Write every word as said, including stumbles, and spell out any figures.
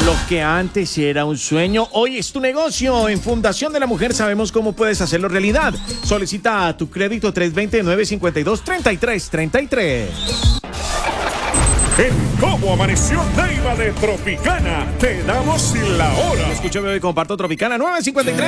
Lo que antes era un sueño, hoy es tu negocio. En Fundación de la Mujer sabemos cómo puedes hacerlo realidad. Solicita tu crédito tres dos cero, nueve cinco dos, tres tres tres tres. En Cómo Amaneció Neiva de Tropicana, te damos la hora. Escúchame hoy, comparto Tropicana nueve cincuenta y tres.